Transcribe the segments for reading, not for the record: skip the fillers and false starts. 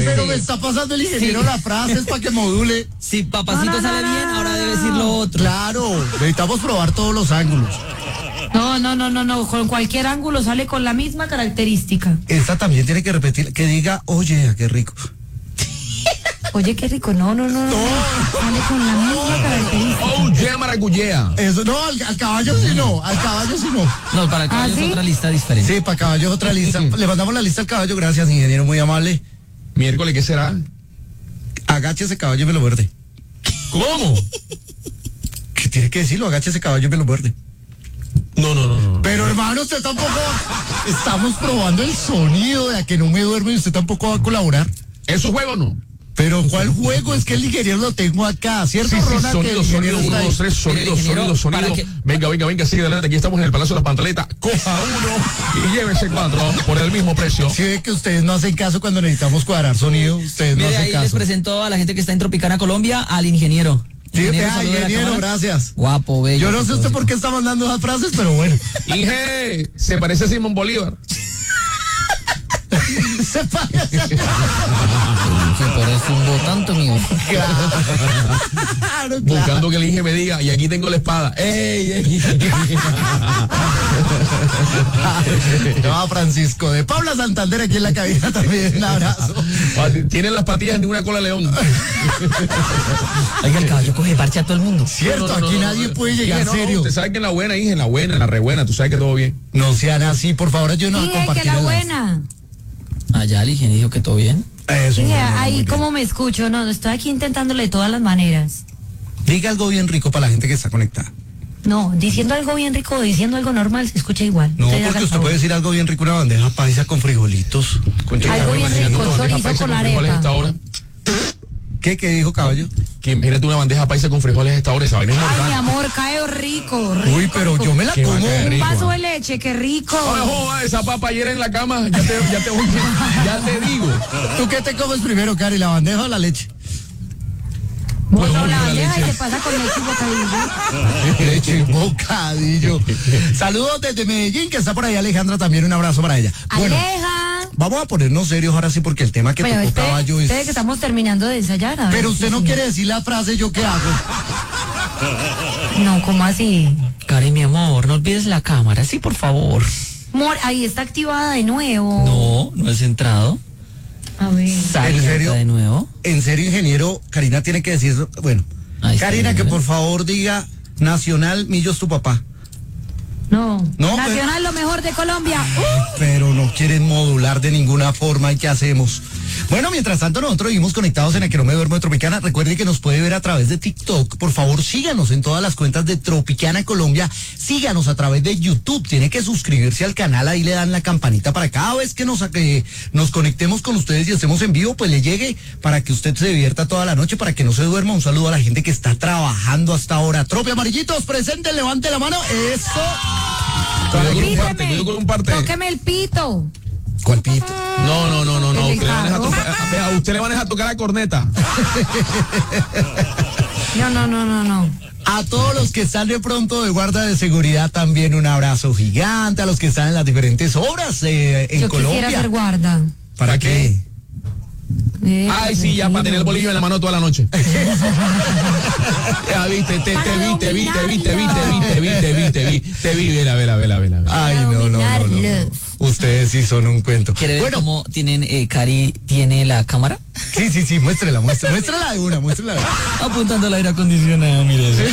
Pero me está pasando el ingeniero la frase, es para que module. Si papacito sale bien, ahora debe decir lo otro. Claro, necesitamos probar todos los ángulos. No, con cualquier ángulo sale con la misma característica. Esta también tiene que repetir, que diga, oye, qué rico. Oye, qué rico, no. Sale con la misma característica. Oh, yeah, maracuyea. Eso no, al caballo sí no, No, para el caballo ¿sí? es otra lista diferente. Sí, para caballo es otra lista. Le mandamos la lista al caballo, gracias, ingeniero, muy amable. Miércoles, ¿qué será? Agache ese caballo y me lo muerde. ¿Cómo? ¿Qué tiene que decirlo? Agache ese caballo y me lo muerde. No. Pero hermano, usted tampoco. Estamos probando el sonido de a que no me duerme y usted tampoco va a colaborar. ¿Eso juego o no? Pero ¿cuál juego? Es que el ingeniero lo tengo acá, ¿cierto, Sí, Ronald? sonido, 1, 2, 3, sonido. Venga, sigue adelante, aquí estamos en el Palacio de la Pantaleta. Coja uno y llévese 4 por el mismo precio. Si ve que ustedes no hacen caso cuando necesitamos cuadrar sonido, ustedes no Mire, hacen ahí les caso. presento a la gente que está en Tropicana, Colombia, al ingeniero. Sí, Ingeniero, salude a la ingeniero, cámara. gracias. Guapo, bello. Yo no sé usted por qué está mandando esas frases, pero bueno. Inge, se parece a Simón Bolívar. Se parece. Sí, parece un votante mío. Claro. Buscando que el Inge me diga, y aquí tengo la espada. ¡Ey! No, Francisco, de Paula Santander aquí en la cabina también, un abrazo. Tienen las patillas de una cola de león. Oiga, el caballo coge parche a todo el mundo. Cierto, aquí nadie puede llegar Inge, no, serio. Usted sabe que en la buena, Inge, en la re buena, tú sabes que todo bien. No sean así, por favor, yo no voy a Dije compartir que la el buena. Allá el ingeniero dijo que todo bien. Eso. Dije, muy ahí bien. como me escucho, no, estoy aquí intentándole de todas las maneras. Diga algo bien rico para la gente que está conectada. No, diciendo algo bien rico o diciendo algo normal se escucha igual. No, Ustedes hagan porque usted favor. puede decir algo bien rico, una bandeja paisa con frijolitos. Algo bien rico, chorizo con frijoles a esta arepa. hora. ¿Qué dijo, caballo? Que imagínate una bandeja paisa con frijoles a esta hora, esa vaina es Ay, mi mortal. amor, cae rico. Uy, pero yo me la Qué como. bacán. Un rico, vaso de leche, qué rico. Ay, joda, esa papa ayer en la cama, ya te digo. ¿Tú qué te comes primero, Cari, la bandeja o la leche? Bueno, la bandeja y se pasa con leche y bocadillo. Leche y bocadillo. Saludos desde Medellín, que está por ahí Alejandra, también un abrazo para ella. Bueno, Aleja. vamos a ponernos serios ahora sí, porque el tema que Pero tocó caballo ustedes es... que estamos terminando de ensayar. a ver, Pero usted sí, no sí. quiere decir la frase, ¿yo qué hago? No, ¿cómo así? Karen, mi amor, no olvides la cámara, sí, por favor. Amor, ahí está activada de nuevo. No has entrado. A ver. Sale ¿En serio? de nuevo. En serio, ingeniero, Karina tiene que decir... Bueno, Ahí está, Karina, que ¿verdad? por favor diga, Nacional, Millos tu papá. No. No, Nacional, lo mejor de Colombia. Pero no quieren modular de ninguna forma. ¿Y qué hacemos? Bueno, mientras tanto nosotros seguimos conectados en el que no me duermo de Tropicana. Recuerde que nos puede ver a través de TikTok. Por favor, síganos en todas las cuentas de Tropicana Colombia. Síganos a través de YouTube. Tiene que suscribirse al canal. Ahí le dan la campanita para cada vez que nos conectemos con ustedes y estemos en vivo, pues le llegue para que usted se divierta toda la noche, para que no se duerma. Un saludo a la gente que está trabajando hasta ahora. Trope amarillitos, presente, levante la mano. Eso. Cuidado con un parte. Tóqueme el pito. ¿Cuál pito? No. El Usted le van a carro. a usted le van a tocar la corneta. No. A todos los que están de pronto de guarda de seguridad también un abrazo gigante, a los que están en las diferentes obras en Yo Colombia. quisiera ser guarda. ¿Para qué? Ay, sí, ya para tener el bolillo en la mano toda la noche. Ya viste, te vi, vela. Ay, no. Ustedes sí son un cuento. ¿Quiere ver Bueno, cómo tienen, Cari tiene la cámara? sí, muéstrela de una. Apuntando al aire acondicionado, mire eso.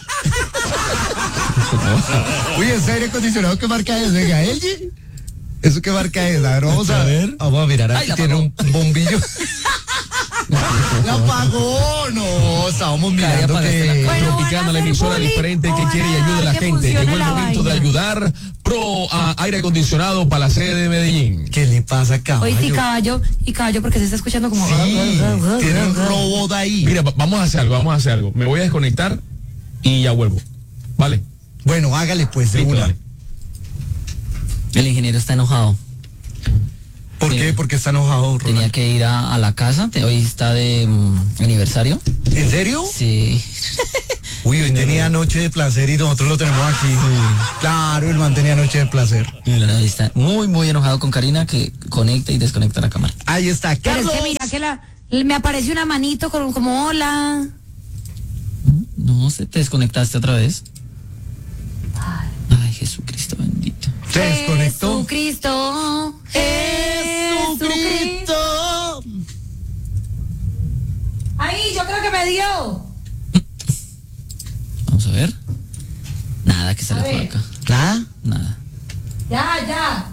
Uy, ese aire acondicionado, ¿qué marca es? Venga, LG. ¿Eso qué marca es? A ver, vamos a ver. Vamos a mirar, Ay, aquí la tiene apagó. un bombillo. La apagó, no, estábamos mirando apagaste que... Bueno, Tropicana, van a la hacer emisora bullying, diferente que quiere y ojalá ayuda a la que gente. funcione Llegó el la momento de vaina. ayudar aire acondicionado para la sede de Medellín. ¿Qué le pasa, caballo? Oye, sí, caballo, porque se está escuchando como... Sí, tiene un robot ahí. Mira, vamos a hacer algo. Me voy a desconectar y ya vuelvo. ¿Vale? Bueno, hágale pues de Listo, una. dale. El ingeniero está enojado. ¿Por qué? Porque está enojado, Tenía Ronald. que ir a la casa. Hoy está de aniversario. ¿En serio? Sí. Uy, hoy tenía noche de placer y nosotros lo tenemos aquí. Claro, el man tenía noche de placer. Ahí está muy enojado con Karina que conecta y desconecta la cámara. Ahí está, Pero Carlos. es que mira que me aparece una manito como hola. No, se te desconectaste otra vez. Ay, Jesucristo bendito. Se desconectó. Jesucristo. Jesucristo. Ahí, yo creo que me dio. Vamos a ver. Nada que sale A por ver. acá. ¿Nada? Nada. Ya.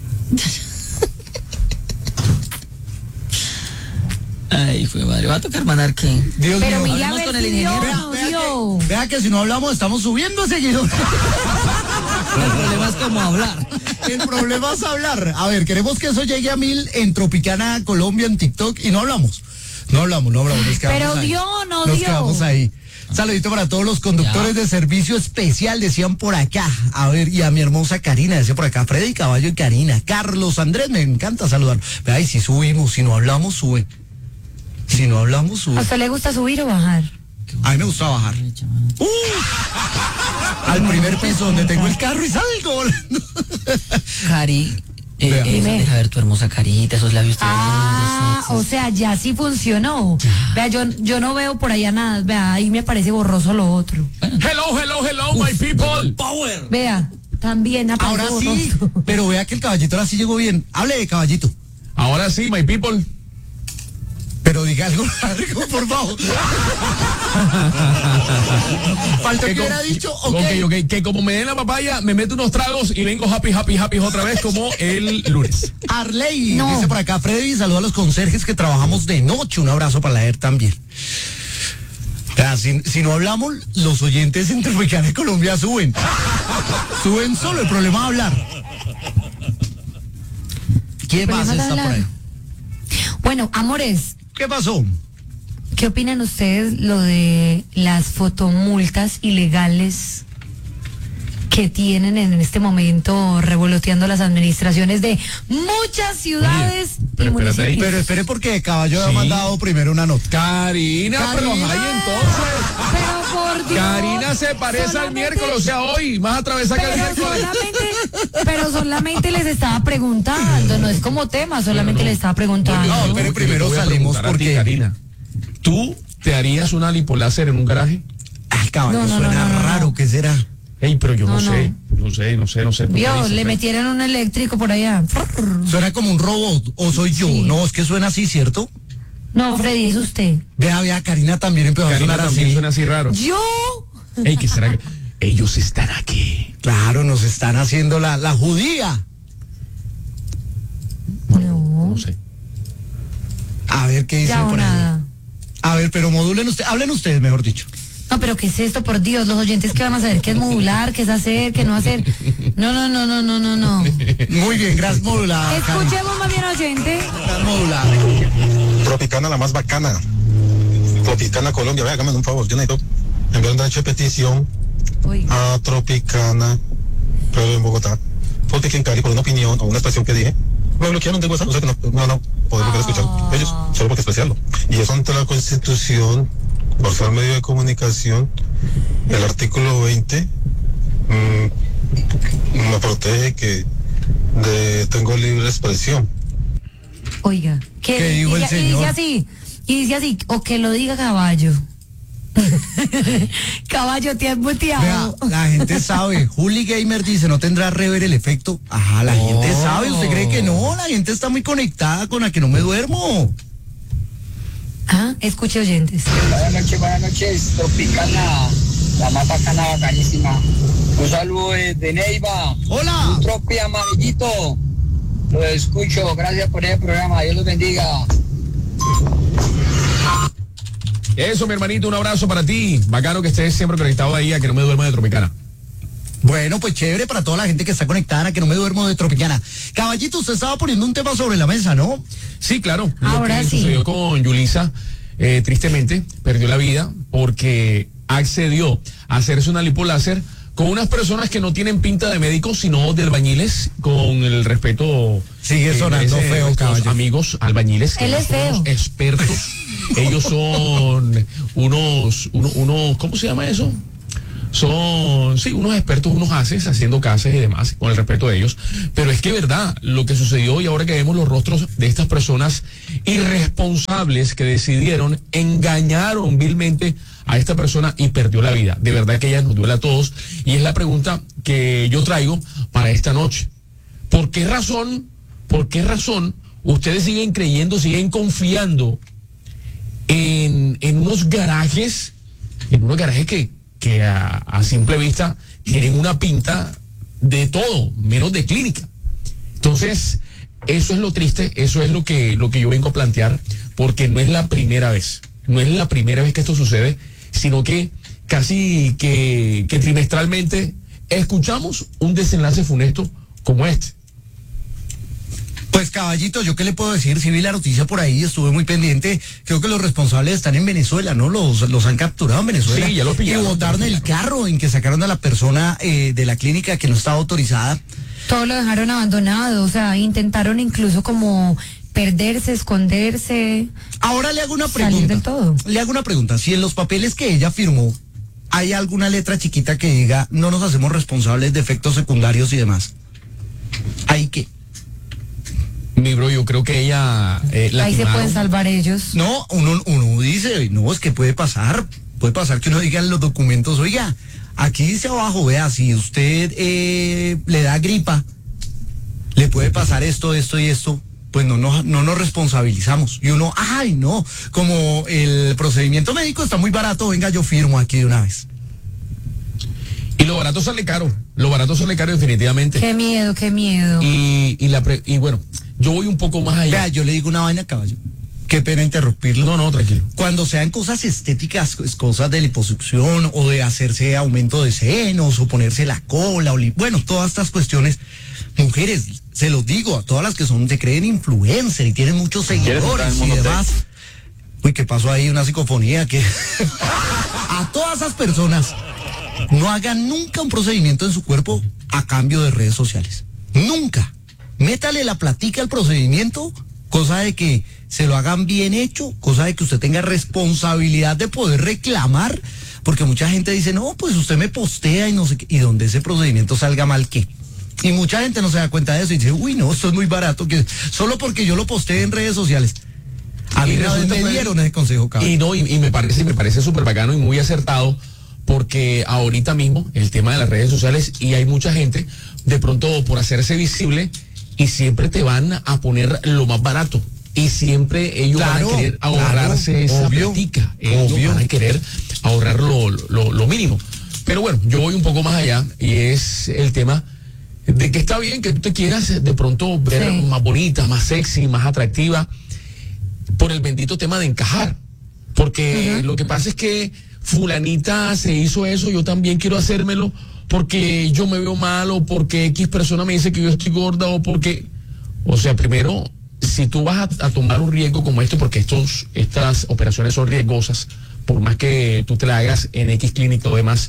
Ay, fue madre. Va a tocar mandar que. Dios Pero mío. mira a hablemos ver con el si ingeniero. dio o no dio. Vea que si no hablamos estamos subiendo seguido. El problema es cómo hablar. El problema es hablar. A ver, queremos que eso llegue a 1000 en Tropicana Colombia en TikTok y no hablamos. No hablamos. Nos quedamos Pero ahí. dio o no Nos dio. quedamos ahí. Saludito para todos los conductores de servicio especial, decían por acá. A ver, y a mi hermosa Karina, decía por acá, Freddy Caballo y Karina. Carlos Andrés, me encanta saludar. Vea, y si subimos, si no hablamos, sube. Si no hablamos, ¿A sube. usted le gusta subir o bajar? A mí me gusta bajar. Al primer piso donde tengo el carro y salgo volando. Cari, Vea. Dime. deja ver tu hermosa carita, esos labios. O sea, ya sí funcionó. Vea, yo no veo por allá nada. Vea, ahí me parece borroso lo otro. Hello, my people. Power. Vea, también aparece Ahora sí, borroso. pero vea que el caballito ahora sí llegó bien. Hable de caballito. Ahora sí, my people. Pero diga algo, por favor. Falta que hubiera dicho, ok. Ok, que como me den la papaya, me meto unos tragos y vengo happy otra vez como el lunes. Arley, No. dice por acá Freddy, saluda a los conserjes que trabajamos de noche. Un abrazo para la ER también. Ya, si no hablamos, los oyentes en Tropicana de Colombia suben. Suben solo, el problema es hablar. ¿Quién más Problema de está por hablar. ahí? Bueno, amores, ¿Qué pasó? ¿qué opinan ustedes lo de las fotomultas ilegales que tienen en este momento revoloteando las administraciones de muchas ciudades pero y espérate ahí. municipios? Pero espere porque Caballo Sí. ha mandado primero una nota. Karina, pero Karina. ahí entonces. Pero por Dios, Karina se parece al solamente- miércoles, o sea, hoy, más atravesada que el miércoles. Pero solamente les estaba preguntando, no es como tema, solamente les estaba preguntando. No, pero primero Yo te voy a salimos preguntar a ti, porque- Karina, ¿tú te harías una lipoláser en un garaje? Ay, Caballo, No, suena no. raro, ¿qué será? Ey, pero yo no No, sé. ¿Por qué Dios, dices, le Fred? metieron un eléctrico por allá. Suena como un robot, o soy yo. Sí. No, es que suena así, ¿cierto? No, Freddy, es usted. Vea, Karina también empezó a Karina sonar también así. suena así raro. Yo. Ey, ¿qué será que ellos están aquí? Claro, nos están haciendo la judía. No, No sé. A ver qué dicen ya o por ahí. nada. A ver, pero modulen ustedes, hablen ustedes, mejor dicho. No, pero ¿qué es esto? Por Dios, los oyentes que van a saber qué es modular, qué es hacer, qué no hacer. No. Muy bien, gracias modulada. Karina. Escuchemos más bien oyente. Gracias modulada. Tropicana la más bacana. Tropicana Colombia, vea, hágame un favor, yo necesito enviar una petición Oiga. a Tropicana, pero en Bogotá, porque aquí en Cali, por una opinión o una expresión que dije, me bloquearon de WhatsApp, o sea que no podemos escuchar ellos, solo porque expresarlo. Y eso ante la Constitución, por ser medio de comunicación, el artículo 20 me protege que tengo libre expresión. Oiga. ¿Qué dijo el señor? Y dice así, o que lo diga Caballo. Caballo, te has Vea, muteado. la gente sabe. Juli Gamer dice, ¿no tendrá rever el efecto? Ajá, la gente sabe. ¿Usted cree que no? La gente está muy conectada con la que no me duermo. Ah, escuche oyentes. Buenas noches, Tropicana, la más bacana, bacanísima. Un saludo de Neiva, Hola. un tropi amarillito. Lo escucho, gracias por el programa, Dios los bendiga. Eso, mi hermanito, un abrazo para ti. Bacano que estés siempre conectado ahí a que no me duerma de Tropicana. Bueno, pues chévere para toda la gente que está conectada, que no me duermo de Tropicana. Caballito, usted estaba poniendo un tema sobre la mesa, ¿no? Sí, claro. Ahora Lo que sí. sucedió con Yulisa, tristemente, perdió la vida porque accedió a hacerse una lipoláser con unas personas que no tienen pinta de médicos, sino de albañiles, con el respeto. Sigue sonando feo, caballo. Amigos albañiles, que Él es son unos feo. expertos. Ellos son unos, ¿cómo se llama eso? Son, sí, unos expertos, unos haces, haciendo casas y demás, con el respeto de ellos. Pero es que verdad, lo que sucedió, y ahora que vemos los rostros de estas personas irresponsables que decidieron, engañaron vilmente a esta persona y perdió la vida. De verdad que ella nos duele a todos. Y es la pregunta que yo traigo para esta noche. ¿Por qué razón ustedes siguen creyendo, siguen confiando en unos garajes que a simple vista tienen una pinta de todo, menos de clínica? Entonces, eso es lo triste, eso es lo que yo vengo a plantear, porque no es la primera vez que esto sucede, sino que casi que trimestralmente escuchamos un desenlace funesto como este. Pues caballito, ¿yo qué le puedo decir? Sí vi la noticia por ahí, estuve muy pendiente. Creo que los responsables están en Venezuela, ¿no? Los han capturado en Venezuela. Sí, ya lo pillaron. Y botaron el carro en que sacaron a la persona de la clínica que no estaba autorizada. Todo lo dejaron abandonado, o sea, intentaron incluso como perderse, esconderse. Ahora le hago una Salir pregunta. del todo. Le hago una pregunta. Si en los papeles que ella firmó hay alguna letra chiquita que diga no nos hacemos responsables de efectos secundarios y demás, ¿ahí qué? Mi bro, yo creo que ella Ahí se pueden salvar ellos. No, uno dice, no, es que puede pasar que uno diga en los documentos, oiga, aquí dice abajo, vea, si usted le da gripa, le puede pasar esto y esto, pues no nos responsabilizamos. Y uno, ay, no, como el procedimiento médico está muy barato, venga, yo firmo aquí de una vez. Y lo barato sale caro definitivamente. Qué miedo, qué miedo. Y bueno, yo voy un poco más allá. Vea, yo le digo una vaina, caballo. Qué pena interrumpirlo. No, tranquilo. Cuando sean cosas estéticas, cosas de liposucción o de hacerse aumento de senos o ponerse la cola, bueno, todas estas cuestiones, mujeres, se los digo a todas las que se creen influencer y tienen muchos seguidores y demás. Uy, ¿qué pasó ahí? Una psicofonía que a todas esas personas no hagan nunca un procedimiento en su cuerpo a cambio de redes sociales. Nunca. Métale la platica al procedimiento, cosa de que se lo hagan bien hecho, cosa de que usted tenga responsabilidad de poder reclamar, porque mucha gente dice, no, pues usted me postea y no sé qué, y donde ese procedimiento salga mal, ¿qué? Y mucha gente no se da cuenta de eso y dice, uy, no, esto es muy barato, que solo porque yo lo posteé en redes sociales. A mí me dieron ese consejo, cabrón. Y me parece súper bacano y muy acertado, porque ahorita mismo el tema de las redes sociales, y hay mucha gente, de pronto por hacerse visible, y siempre te van a poner lo más barato. Y siempre ellos van a querer ahorrarse esa platica. Ellos van a querer ahorrar lo mínimo. Pero bueno, yo voy un poco más allá, y es el tema de que está bien que tú te quieras de pronto ver más bonita, más sexy, más atractiva, por el bendito tema de encajar. Porque lo que pasa es que fulanita se hizo eso, yo también quiero hacérmelo, porque yo me veo mal, o porque X persona me dice que yo estoy gorda, o porque... O sea, primero, si tú vas a tomar un riesgo como este, porque estas operaciones son riesgosas, por más que tú te la hagas en X clínica o demás,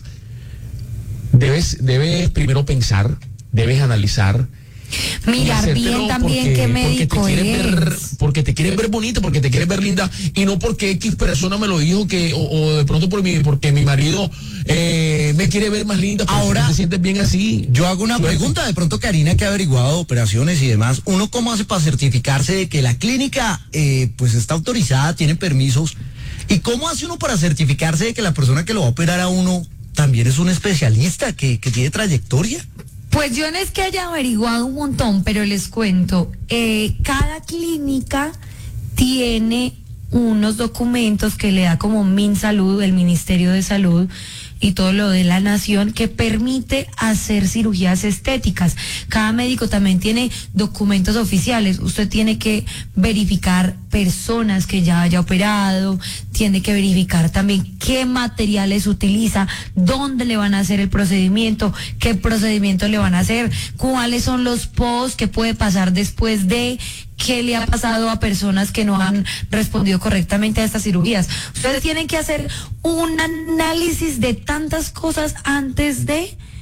debes primero pensar, debes analizar, mirar bien también qué médico es. Porque te quieren ver bonita, porque te quieren ver linda, y no porque X persona me lo dijo, o de pronto porque mi marido me quiere ver más linda. Ahora no te sientes bien así. Yo hago una pregunta, de pronto Karina, que ha averiguado operaciones y demás, ¿uno cómo hace para certificarse de que la clínica pues está autorizada, tiene permisos? ¿Y cómo hace uno para certificarse de que la persona que lo va a operar a uno también es un especialista que tiene trayectoria? Pues yo no es que haya averiguado un montón, pero les cuento, cada clínica tiene unos documentos que le da como MinSalud, el Ministerio de Salud y todo lo de la nación, que permite hacer cirugías estéticas. Cada médico también tiene documentos oficiales. Usted tiene que verificar personas que ya haya operado, tiene que verificar también qué materiales utiliza, dónde le van a hacer el procedimiento, qué procedimiento le van a hacer, cuáles son los post, qué puede pasar después de, qué le ha pasado a personas que no han respondido correctamente a estas cirugías. Ustedes tienen que hacer un análisis de tantas cosas antes de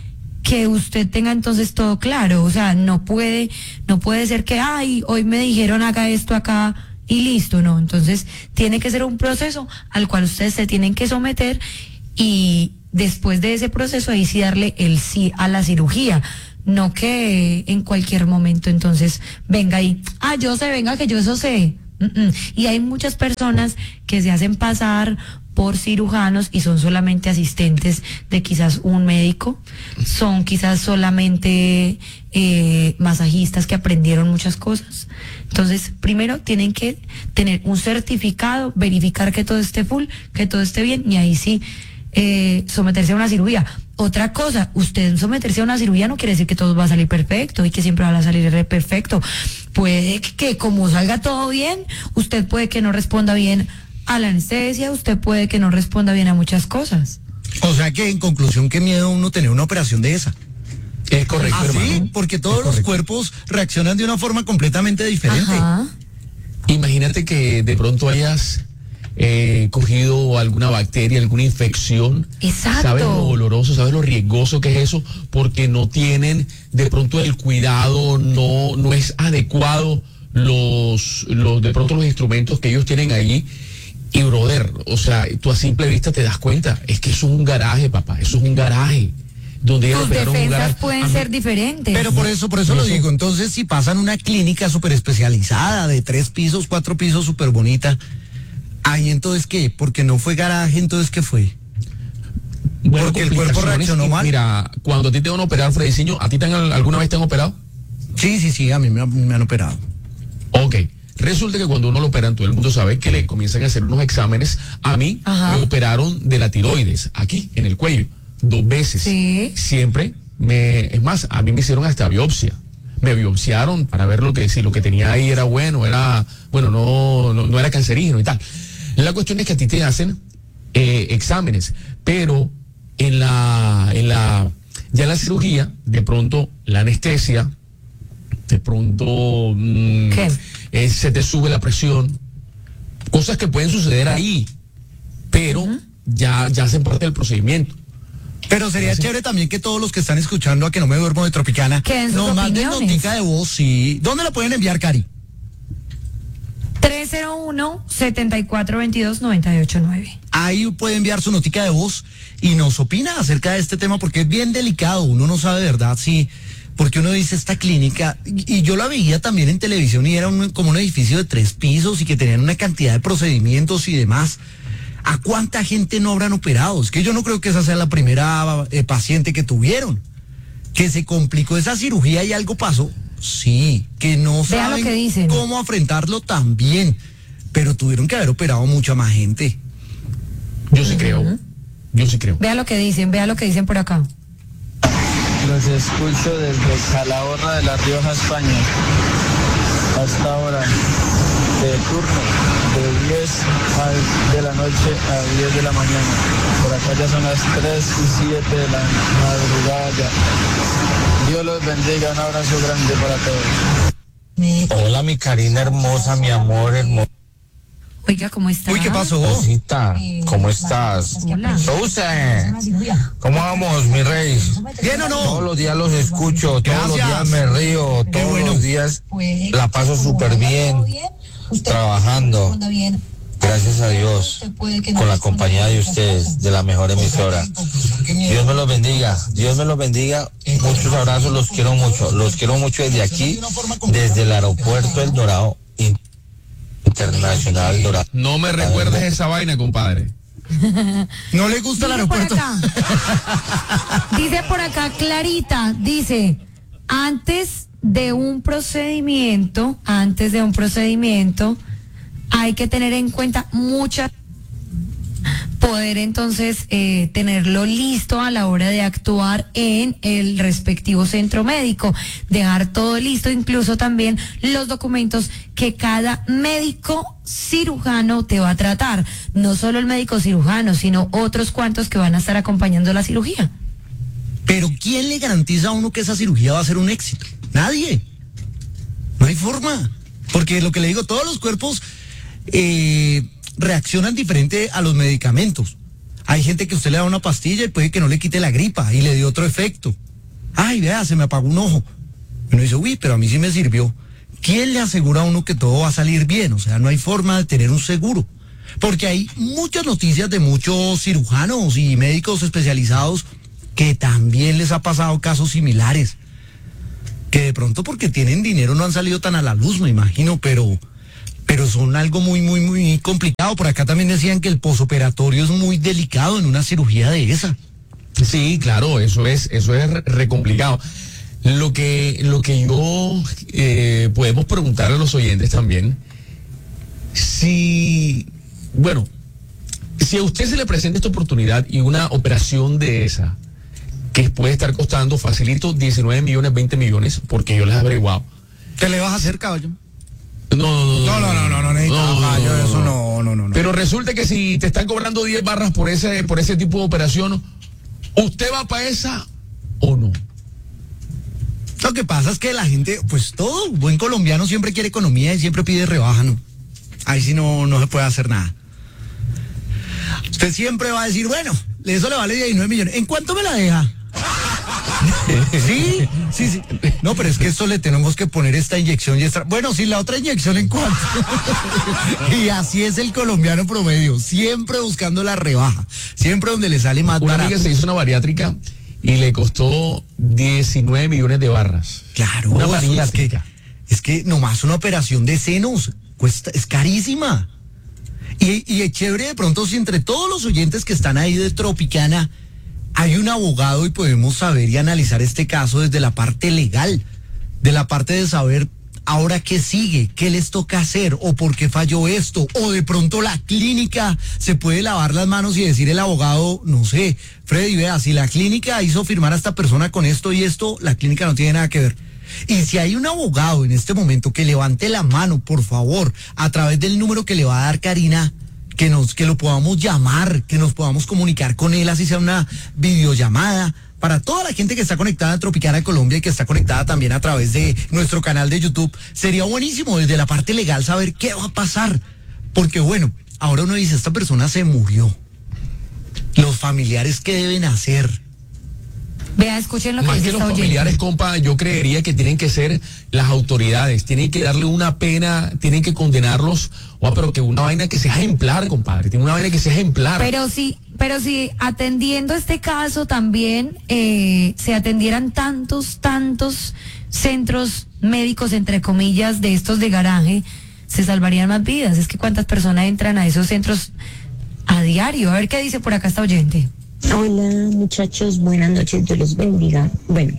que usted tenga entonces todo claro. O sea, no puede ser que, ay, hoy me dijeron haga esto acá y listo, no. Entonces, tiene que ser un proceso al cual ustedes se tienen que someter y después de ese proceso ahí sí darle el sí a la cirugía. No que en cualquier momento entonces venga y, yo sé, venga que yo eso sé. Y hay muchas personas que se hacen pasar por cirujanos y son solamente asistentes de quizás un médico, son quizás solamente masajistas que aprendieron muchas cosas. Entonces, primero tienen que tener un certificado, verificar que todo esté full, que todo esté bien, y ahí sí someterse a una cirugía. Otra cosa, usted someterse a una cirugía no quiere decir que todo va a salir perfecto y que siempre va a salir perfecto. Puede que como salga todo bien, usted puede que no responda bien a la anestesia, usted puede que no responda bien a muchas cosas. O sea que en conclusión, qué miedo uno tener una operación de esa. Es correcto, hermano. Sí, porque todos los cuerpos reaccionan de una forma completamente diferente. Ajá. Imagínate que de pronto hayas cogido alguna bacteria, alguna infección. Exacto. Sabes lo doloroso, sabes lo riesgoso que es eso, porque no tienen de pronto el cuidado, no es adecuado de pronto los instrumentos que ellos tienen allí. Y brother, o sea, tú a simple vista te das cuenta, es que eso es un garaje, papá, eso es un garaje. Donde Tus defensas pueden ser diferentes. Pero por eso lo digo. Entonces, si pasan una clínica súper especializada de 3 pisos, 4 pisos, súper bonita, ahí entonces ¿qué? Porque no fue garaje, entonces ¿qué fue? Bueno, porque el cuerpo reaccionó mal. Mira, cuando a ti te van a operar, Frediciño, ¿a ti alguna vez te han operado? Sí, a mí me han operado. Ok. Resulta que cuando uno lo operan, todo el mundo sabe que le comienzan a hacer unos exámenes. A mí me operaron de la tiroides, aquí, en el cuello, 2 veces. Sí. Siempre, es más, a mí me hicieron hasta biopsia. Me biopsiaron para ver si lo que tenía ahí era no era cancerígeno y tal. La cuestión es que a ti te hacen exámenes, pero ya en la cirugía, de pronto la anestesia, de pronto se te sube la presión, cosas que pueden suceder ahí, pero ya hacen parte del procedimiento. Pero sería chévere también que todos los que están escuchando a Que No Me Duermo de Tropicana nos manden notica de voz. Sí. ¿Dónde la pueden enviar, Cari? 301-7422-989. Ahí puede enviar su notica de voz y nos opina acerca de este tema porque es bien delicado. Uno no sabe de verdad si... Porque uno dice esta clínica, y yo la veía también en televisión y era como un edificio de 3 pisos y que tenían una cantidad de procedimientos y demás. ¿A cuánta gente no habrán operado? Es que yo no creo que esa sea la primera paciente que tuvieron. Que se complicó esa cirugía y algo pasó. Sí, que no saben cómo afrontarlo también. Pero tuvieron que haber operado mucha más gente. Yo sí creo. Vea lo que dicen por acá. Los escucho desde Calahorra de La Rioja, España. Hasta ahora, de turno, de 10 de la noche a 10 de la mañana. Por acá ya son las 3 y 7 de la madrugada ya. Dios los bendiga, un abrazo grande para todos. Hola, mi Karina hermosa, mi amor hermoso. Oiga, ¿cómo está? Uy, ¿qué pasó? Rosita, ¿cómo estás? Hola. Rose, ¿cómo vamos, mi rey? ¿Bien o no? Todos los días los escucho, todos los días me río, todos los días la paso súper bien, trabajando. Gracias a Dios, con la compañía de ustedes, de la mejor emisora. Dios me los bendiga, muchos abrazos, los quiero mucho desde aquí, desde el aeropuerto El Dorado Internacional Dorado. No me recuerdes esa vaina, compadre. ¿No le gusta el aeropuerto? Dice por acá Clarita, dice, antes de un procedimiento, hay que tener en cuenta poder entonces tenerlo listo a la hora de actuar en el respectivo centro médico, dejar todo listo, incluso también los documentos que cada médico cirujano te va a tratar, no solo el médico cirujano, sino otros cuantos que van a estar acompañando la cirugía. Pero ¿quién le garantiza a uno que esa cirugía va a ser un éxito? Nadie. No hay forma. Porque lo que le digo, todos los cuerpos reaccionan diferente a los medicamentos. Hay gente que usted le da una pastilla y puede que no le quite la gripa y le dé otro efecto. Ay, vea, se me apagó un ojo. Uno dice, uy, pero a mí sí me sirvió. ¿Quién le asegura a uno que todo va a salir bien? O sea, no hay forma de tener un seguro. Porque hay muchas noticias de muchos cirujanos y médicos especializados que también les ha pasado casos similares. Que de pronto porque tienen dinero no han salido tan a la luz, me imagino, pero son algo muy, muy, muy complicado. Por acá también decían que el posoperatorio es muy delicado en una cirugía de esa. Sí, claro, eso es re complicado. Lo que yo podemos preguntar a los oyentes también, si a usted se le presenta esta oportunidad y una operación de esa, que puede estar costando facilito 19 millones, 20 millones, porque yo les he averiguado. ¿Qué le vas a hacer, caballo? No, necesito caballo, eso no. Pero resulta que si te están cobrando 10 barras por ese tipo de operación, ¿usted va para esa o no? Lo que pasa es que la gente, pues todo buen colombiano siempre quiere economía y siempre pide rebaja, ¿no? Ahí sí no se puede hacer nada. Usted siempre va a decir, bueno, eso le vale 19 millones. ¿En cuánto me la deja? Sí. No, pero es que esto le tenemos que poner esta inyección y esta... Bueno, sí, la otra inyección ¿en cuánto? Y así es el colombiano promedio, siempre buscando la rebaja, siempre donde le sale más barato. Una amiga se hizo una bariátrica y le costó 19 millones de barras. Claro, una bariátrica. Es que nomás una operación de senos es carísima. Y es chévere de pronto si entre todos los oyentes que están ahí de Tropicana hay un abogado y podemos saber y analizar este caso desde la parte legal, de la parte de saber ahora qué sigue, qué les toca hacer o por qué falló esto, o de pronto la clínica se puede lavar las manos y decir el abogado, no sé, Freddy, vea, si la clínica hizo firmar a esta persona con esto y esto, la clínica no tiene nada que ver. Y si hay un abogado en este momento que levante la mano, por favor, a través del número que le va a dar Karina, que lo podamos llamar, que nos podamos comunicar con él, así sea una videollamada, para toda la gente que está conectada a Tropicana Colombia y que está conectada también a través de nuestro canal de YouTube. Sería buenísimo desde la parte legal saber qué va a pasar, porque bueno, ahora uno dice, esta persona se murió. Los familiares, ¿qué deben hacer? Vea, escuchen lo que más dice que los esta oyente. familiares, compa, yo creería que tienen que ser las autoridades, tienen que darle una pena, tienen que condenarlos, pero que una vaina que sea ejemplar, compadre, tiene una vaina que sea ejemplar. Pero si atendiendo este caso también se atendieran tantos centros médicos, entre comillas, de estos de garaje, se salvarían más vidas. Es que cuántas personas entran a esos centros a diario. A ver qué dice por acá esta oyente. Hola muchachos, buenas noches, Dios los bendiga. Bueno,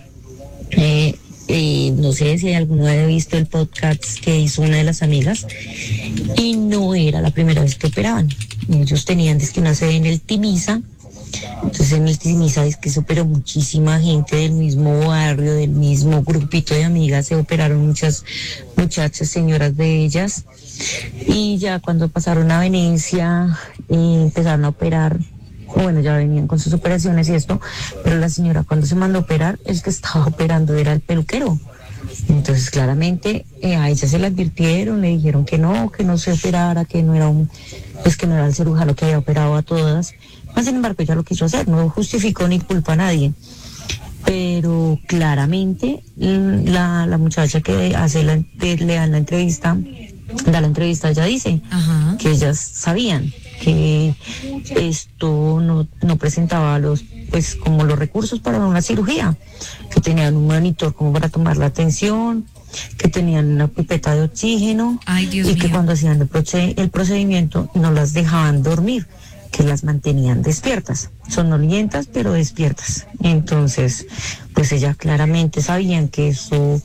no sé si alguno ha visto el podcast que hizo una de las amigas y no era la primera vez que operaban. Ellos tenían una sede en el Timisa, entonces en el Timisa es que se operó muchísima gente del mismo barrio, del mismo grupito de amigas, se operaron muchas muchachas, señoras de ellas, y ya cuando pasaron a Venecia empezaron a operar. Bueno, ya venían con sus operaciones y esto, pero la señora cuando se mandó a operar, el que estaba operando era el peluquero. Entonces claramente a ella se le advirtieron, le dijeron que no se operara, que no era que no era el cirujano que había operado a todas. Mas sin embargo ella lo quiso hacer, no justificó ni culpa a nadie. Pero claramente la muchacha que le da la entrevista, ella dice que ellas sabían que esto no presentaba los recursos para una cirugía, que tenían un monitor como para tomar la atención, que tenían una pipeta de oxígeno. Ay, Dios y mío. Que cuando hacían el procedimiento no las dejaban dormir, que las mantenían despiertas, sonolientas pero despiertas. Entonces pues ellas claramente sabían que eso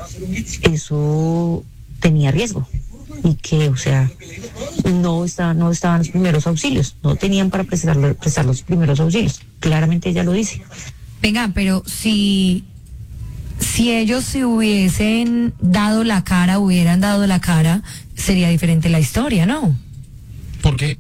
tenía riesgo y que, no estaban los primeros auxilios, no tenían para prestar los primeros auxilios. Claramente ella lo dice. Venga, pero si ellos se hubieran dado la cara, sería diferente la historia, ¿no? ¿Por qué?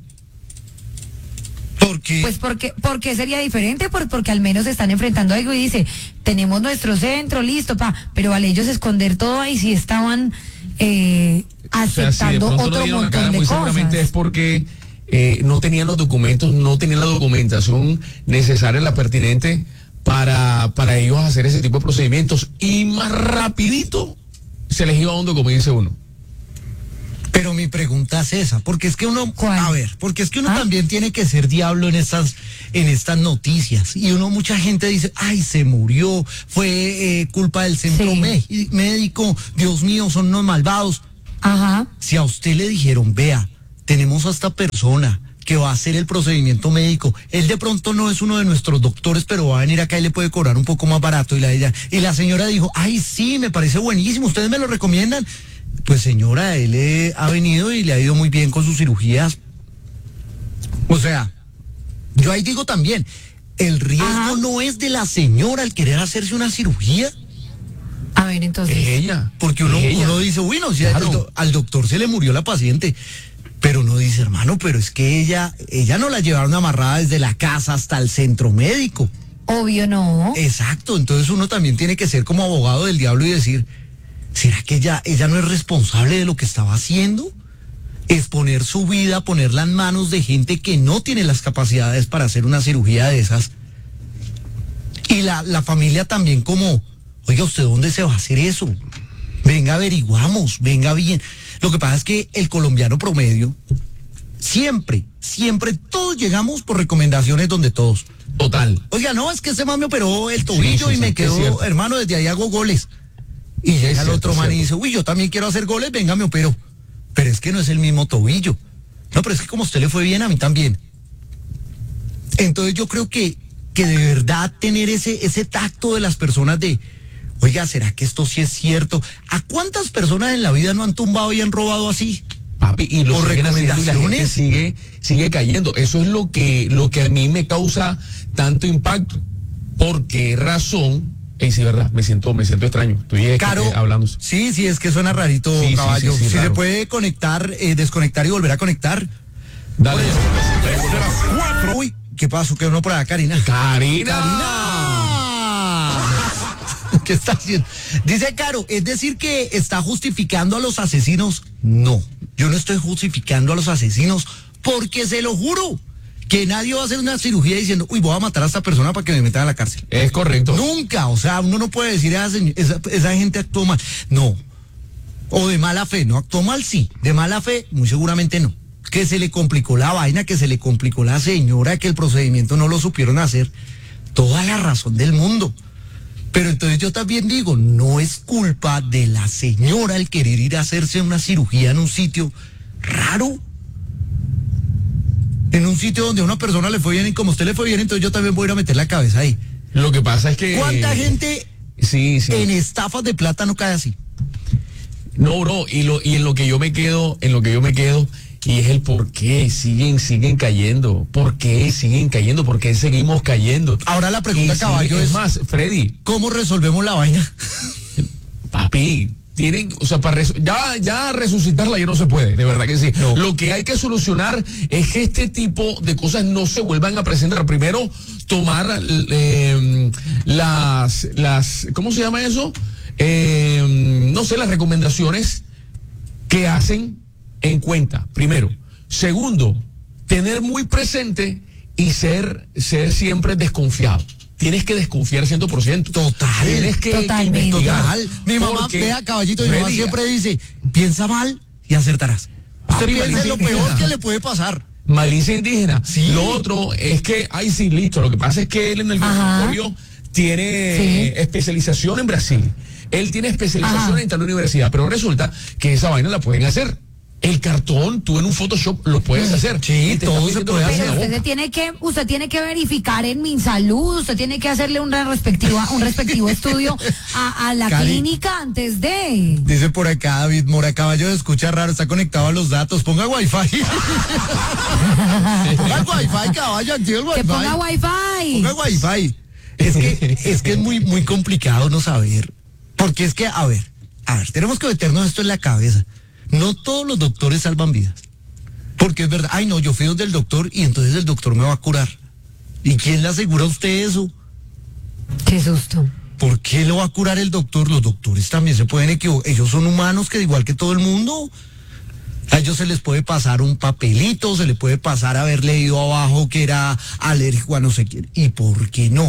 Pues porque sería diferente, porque al menos se están enfrentando a algo y dice, tenemos nuestro centro, listo, pero al ellos esconder todo ahí sí estaban aceptando otro montón de cosas. Seguramente es porque no tenían los documentos, no tenían la documentación necesaria, la pertinente para ellos hacer ese tipo de procedimientos y más rapidito se les iba hondo, como dice uno. Pero mi pregunta es esa, porque es que uno, porque es que uno también tiene que ser diablo en estas noticias, y mucha gente dice, ay, se murió, fue culpa del centro médico, Dios mío, son unos malvados. Ajá. Si a usted le dijeron, vea, tenemos a esta persona que va a hacer el procedimiento médico, él de pronto no es uno de nuestros doctores, pero va a venir acá y le puede cobrar un poco más barato, y la señora dijo, ay, sí, me parece buenísimo, ustedes me lo recomiendan. Pues señora, él ha venido y le ha ido muy bien con sus cirugías. O sea, yo ahí digo también, el riesgo no es de la señora al querer hacerse una cirugía. A ver, entonces. Ella. Porque uno dice, bueno, si claro, al doctor se le murió la paciente, pero uno dice, hermano, pero es que ella no la llevaron amarrada desde la casa hasta el centro médico. Obvio no. Exacto, entonces uno también tiene que ser como abogado del diablo y decir, ¿será que ella no es responsable de lo que estaba haciendo? Exponer su vida, ponerla en manos de gente que no tiene las capacidades para hacer una cirugía de esas. Y la familia también como, oiga, ¿usted dónde se va a hacer eso? Venga, averiguamos, venga bien. Lo que pasa es que el colombiano promedio, siempre, todos llegamos por recomendaciones donde todos. Total. Oiga, no, es que ese man me operó el tobillo y me quedó, hermano, desde ahí hago goles. Y llega el otro man y dice, uy, yo también quiero hacer goles, venga, me opero. Pero es que no es el mismo tobillo. No, pero es que como a usted le fue bien, a mí también. Entonces yo creo que de verdad tener ese tacto de las personas de, oiga, ¿será que esto sí es cierto? ¿A cuántas personas en la vida no han tumbado y han robado así? Papi, y lo por recomendaciones sigue cayendo. Eso es lo que a mí me causa tanto impacto. ¿Por qué razón? Sí, verdad, me siento extraño. Estoy hablando. Sí, es que suena rarito, caballo. Si se puede conectar, desconectar y volver a conectar. Dale. Uy, ¿qué pasó? ¿Qué uno por acá, Karina? ¡Karina! ¿Qué está haciendo? Dice Caro, es decir que está justificando a los asesinos. No, yo no estoy justificando a los asesinos porque se lo juro que nadie va a hacer una cirugía diciendo, uy, voy a matar a esta persona para que me metan a la cárcel. Es correcto. Nunca, o sea, uno no puede decir, esa gente actuó mal. No. O de mala fe, ¿no? Actuó mal, sí. De mala fe, muy seguramente no. Que se le complicó la vaina, que se le complicó la señora, que el procedimiento no lo supieron hacer. Toda la razón del mundo. Pero entonces yo también digo, no es culpa de la señora el querer ir a hacerse una cirugía en un sitio raro. En un sitio donde a una persona le fue bien y como a usted le fue bien, entonces yo también voy a ir a meter la cabeza ahí. Lo que pasa es que... ¿Cuánta gente en estafas de plata no cae así? No, bro, y en lo que yo me quedo, y es el por qué siguen cayendo. ¿Por qué siguen cayendo? ¿Por qué seguimos cayendo? Ahora la pregunta, caballo, es más, Freddy, ¿cómo resolvemos la vaina? Papi, o sea, ya resucitarla ya no se puede, de verdad que sí. No. Lo que hay que solucionar es que este tipo de cosas no se vuelvan a presentar. Primero, tomar las ¿cómo se llama eso? No sé, las recomendaciones que hacen en cuenta, primero. Segundo, tener muy presente y ser siempre desconfiado. Tienes que desconfiar 100%. Total. Tienes que Totalmente. Total. Mi mamá, vea, caballito, mi mamá siempre dice, piensa mal y acertarás. Usted piensa en lo peor que le puede pasar. Malicia indígena. Sí. Lo otro es que, sí, listo. Lo que pasa es que él en el consultorio tiene especialización en Brasil. Él tiene especialización en tal universidad, pero resulta que esa vaina la pueden hacer. El cartón, tú en un Photoshop lo puedes hacer. Sí, todo se puede hacer. Pero usted tiene que verificar en MinSalud, usted tiene que hacerle un respectivo estudio a la clínica antes de. Dice por acá David Mora, caballo, escucha raro, está conectado a los datos, ponga wifi. Ponga wifi, caballo, activa el wifi. Que ponga wifi. Ponga wifi. Es que es muy complicado no saber. Porque es que, a ver, tenemos que meternos esto en la cabeza. No todos los doctores salvan vidas. Porque es verdad, ay no, yo fui donde el doctor y entonces el doctor me va a curar. ¿Y quién le asegura a usted eso? Qué susto. ¿Por qué lo va a curar el doctor? Los doctores también se pueden equivocar. Ellos son humanos que igual que todo el mundo. A ellos se les puede pasar un papelito, se les puede pasar haber leído abajo que era alérgico a no sé quién. ¿Y por qué no?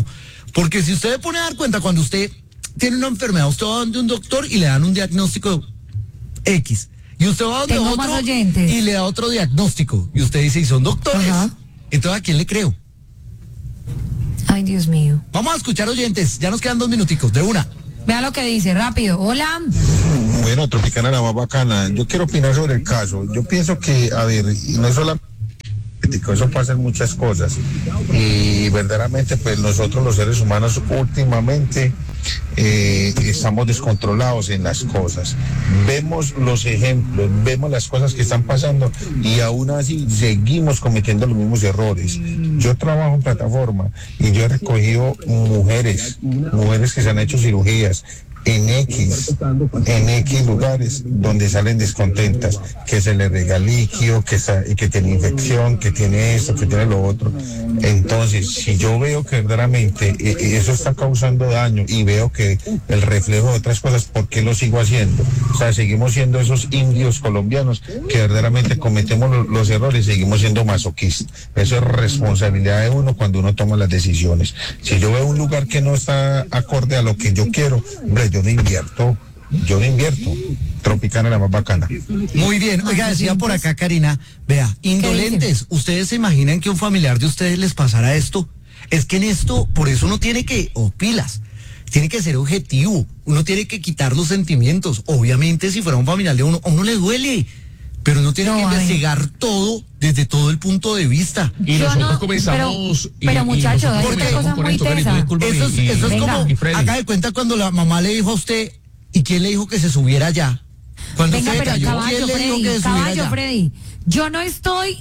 Porque si usted se pone a dar cuenta, cuando usted tiene una enfermedad, usted va donde un doctor y le dan un diagnóstico X. Y usted va donde otro y le da otro diagnóstico. Y usted dice, ¿y son doctores? Ajá. Entonces, ¿a quién le creo? Ay, Dios mío. Vamos a escuchar oyentes. Ya nos quedan 2 minuticos, de una. Vea lo que dice, rápido. Hola. Bueno, Tropicana la más bacana. Yo quiero opinar sobre el caso. Yo pienso que, a ver, no es solamente eso pasa en muchas cosas. Y verdaderamente, pues nosotros los seres humanos últimamente estamos descontrolados en las cosas. Vemos los ejemplos, vemos las cosas que están pasando y aún así seguimos cometiendo los mismos errores. Yo trabajo en plataforma y yo he recogido mujeres que se han hecho cirugías en X lugares donde salen descontentas, que se les rega líquido, que tiene infección, que tiene esto, que tiene lo otro. Entonces, si yo veo que verdaderamente eso está causando daño y veo que el reflejo de otras cosas, ¿por qué lo sigo haciendo? O sea, seguimos siendo esos indios colombianos que verdaderamente cometemos los errores, seguimos siendo masoquistas. Eso es responsabilidad de uno cuando uno toma las decisiones. Si yo veo un lugar que no está acorde a lo que yo quiero, hombre, yo no invierto. Tropicana la más bacana. Muy bien. Oiga, decía por acá Karina, vea, indolentes, ¿ustedes se imaginan que a un familiar de ustedes les pasara esto? Es que en esto, por eso uno tiene que, pilas, tiene que ser objetivo, uno tiene que quitar los sentimientos. Obviamente, si fuera un familiar de uno, a uno le duele, pero uno tiene que investigar todo desde todo el punto de vista. Y nosotros comenzamos... Pero muchachos, hay otra cosa muy tesa. Eso es como, haga de cuenta cuando la mamá le dijo a usted, ¿y quién le dijo que se subiera allá? Cuando venga, usted pero caballo, Freddy, yo no estoy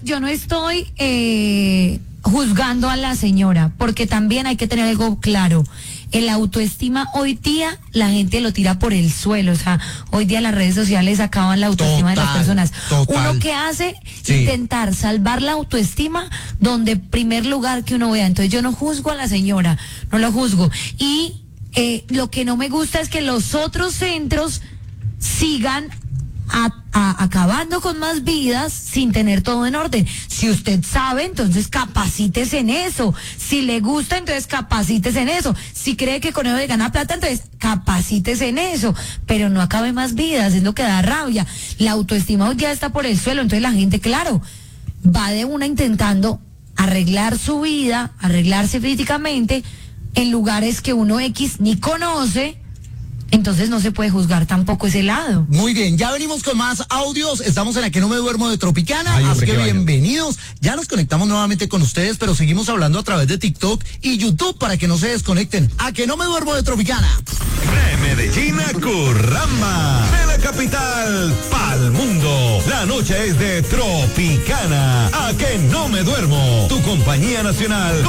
juzgando a la señora, porque también hay que tener algo claro. El autoestima hoy día la gente lo tira por el suelo, o sea, hoy día las redes sociales acaban la autoestima de las personas. Uno que hace intentar salvar la autoestima donde primer lugar que uno vea. Entonces yo no juzgo a la señora, no lo juzgo. Y lo que no me gusta es que los otros centros sigan acabando con más vidas sin tener todo en orden. Si usted sabe, entonces capacítese en eso. Si le gusta, entonces capacítese en eso. Si cree que con eso le gana plata, entonces capacítese en eso. Pero no acabe más vidas, es lo que da rabia. La autoestima hoy día está por el suelo, entonces la gente, claro, va de una intentando arreglar su vida, arreglarse físicamente en lugares que uno X ni conoce. Entonces no se puede juzgar tampoco ese lado. Muy bien, ya venimos con más audios. Estamos en La Que No Me Duermo de Tropicana. Así que bienvenidos. Ya nos conectamos nuevamente con ustedes, pero seguimos hablando a través de TikTok y YouTube para que no se desconecten. A Que No Me Duermo de Tropicana. De Medellín a Curramba, de la capital pa'l mundo. La noche es de Tropicana. A Que No Me Duermo, tu compañía nacional.